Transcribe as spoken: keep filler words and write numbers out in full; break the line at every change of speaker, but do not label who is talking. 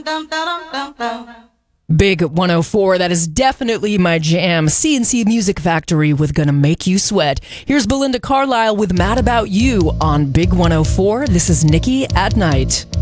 Big one oh four, that is definitely my jam. C and C Music Factory with Gonna Make You Sweat. Here's Belinda Carlisle with Mad About You on Big one oh four. This is Nikki at Night.